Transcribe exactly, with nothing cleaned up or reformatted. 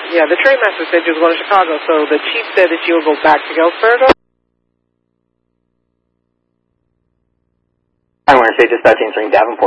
Yeah, the trainmaster said you was going to Chicago, so the chief said that you would go back to Galesburg. I want to say dispatch answering Davenport.